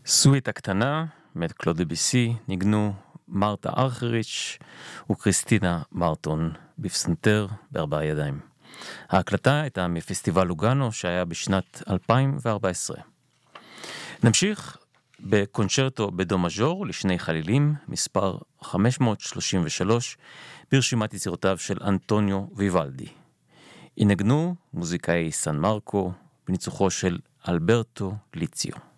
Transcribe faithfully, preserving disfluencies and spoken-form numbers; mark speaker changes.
Speaker 1: סוויט הקטנה, מאת קלוד דביסי, ניגנו מרתה ארכריץ' וקריסטינה מרטון בפסנתר בארבע ידיים. ההקלטה הייתה מפסטיבל לוגאנו שהיה בשנת אלפיים וארבע עשרה. נמשיך בקונצ'רטו בדו מז'ור לשני חלילים, מספר חמש מאות שלושים ושלוש, ברשימת יצירותיו של אנטוניו ויוולדי. ינגנו מוזיקאי סן מרקו בניצוחו של אלברטו ליציו.